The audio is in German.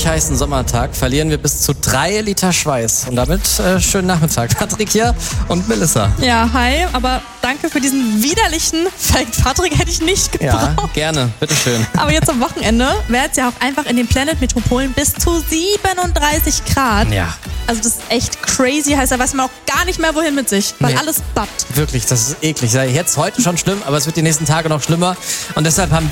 richtig heißen Sommertag verlieren wir bis zu 3 Liter Schweiß. Und damit schönen Nachmittag. Patrick hier und Melissa. Ja, hi, aber danke für diesen widerlichen Fact. Patrick hätte ich nicht gebraucht. Ja, gerne. Bitteschön. Aber jetzt am Wochenende wäre es ja auch einfach in den Planet-Metropolen bis zu 37 Grad. Ja. Also das ist echt crazy, heißt, da weiß man auch gar nicht mehr, wohin mit sich, weil alles bappt. Wirklich, das ist eklig. Jetzt heute schon schlimm, aber es wird die nächsten Tage noch schlimmer. Und deshalb haben